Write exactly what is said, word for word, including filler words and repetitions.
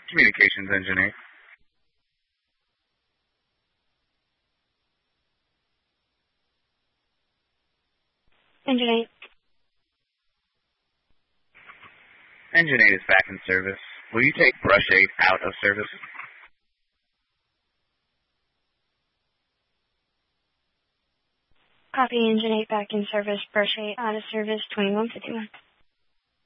Communications Engine eight. Engine eight. Engine eight is back in service. Will you take Brush eight out of service? Copy, Engine eight back in service, Brush eight out of service, twenty-one fifty-one.